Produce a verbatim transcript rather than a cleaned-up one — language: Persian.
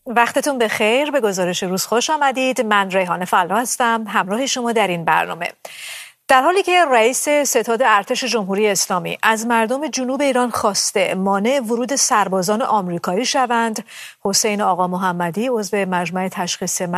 وقتتون بخیر. به گزارش روز خوش آمدید. من ریحانه فلا هستم، همراه شما در این برنامه. در حالی که رئیس ستاد ارتش جمهوری اسلامی از مردم جنوب ایران خواسته مانع ورود سربازان آمریکایی شوند، حسین آقا محمدی عضو مجمع تشخیص